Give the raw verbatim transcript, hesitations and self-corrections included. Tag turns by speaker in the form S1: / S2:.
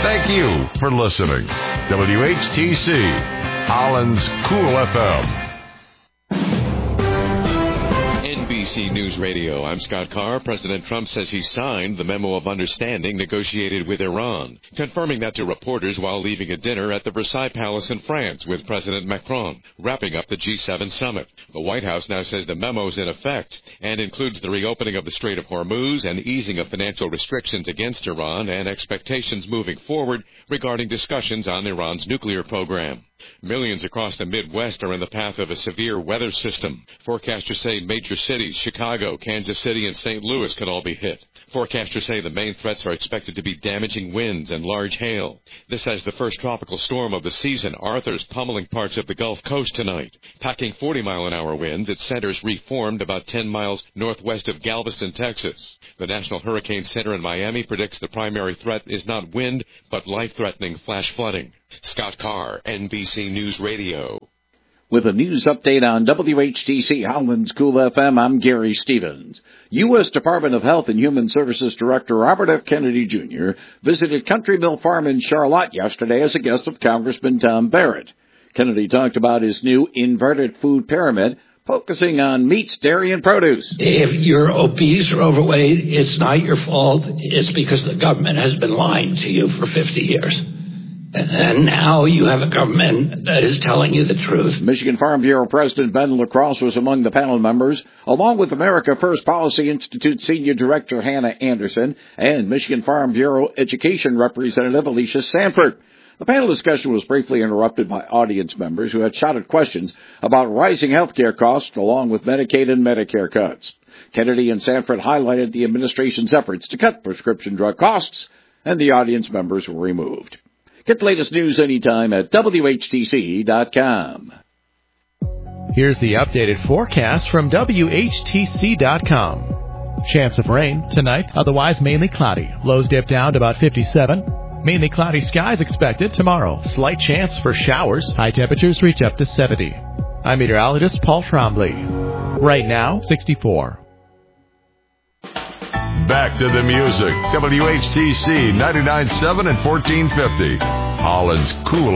S1: Thank you for listening. W H T C, Holland's Cool F M.
S2: N B C News Radio, I'm Scott Carr. President Trump says he signed the memo of understanding negotiated with Iran, confirming that to reporters while leaving a dinner at the Versailles Palace in France with President Macron, wrapping up the G seven summit. The White House now says the memo is in effect and includes the reopening of the Strait of Hormuz and easing of financial restrictions against Iran and expectations moving forward regarding discussions on Iran's nuclear program. Millions across the Midwest are in the path of a severe weather system. Forecasters say major cities, Chicago, Kansas City, and Saint Louis could all be hit. Forecasters say the main threats are expected to be damaging winds and large hail. This as the first tropical storm of the season, Arthur's pummeling parts of the Gulf Coast tonight. Packing forty mile an hour winds, its centers reformed about ten miles northwest of Galveston, Texas. The National Hurricane Center in Miami predicts the primary threat is not wind, but life-threatening flash flooding. Scott Carr, N B C News Radio.
S3: With a news update on W H T C Holland's Cool F M, I'm Gary Stevens. U S Department of Health and Human Services Director Robert F. Kennedy Junior visited Country Mill Farm in Charlotte yesterday as a guest of Congressman Tom Barrett. Kennedy talked about his new inverted food pyramid, focusing on meats, dairy, and produce.
S4: If you're obese or overweight, it's not your fault. It's because the government has been lying to you for fifty years. And now you have a government that is telling you the truth.
S3: Michigan Farm Bureau President Ben LaCrosse was among the panel members, along with America First Policy Institute Senior Director Hannah Anderson and Michigan Farm Bureau Education Representative Alicia Sanford. The panel discussion was briefly interrupted by audience members who had shouted questions about rising health care costs along with Medicaid and Medicare cuts. Kennedy and Sanford highlighted the administration's efforts to cut prescription drug costs, and the audience members were removed. Get the latest news anytime at W H T C dot com.
S5: Here's the updated forecast from W H T C dot com. Chance of rain tonight, otherwise mainly cloudy. Lows dip down to about fifty-seven. Mainly cloudy skies expected tomorrow. Slight chance for showers. High temperatures reach up to seventy. I'm meteorologist Paul Trombley. Right now, sixty-four.
S1: Back to the music. W H T C ninety-nine point seven and fourteen fifty. Holland's Cool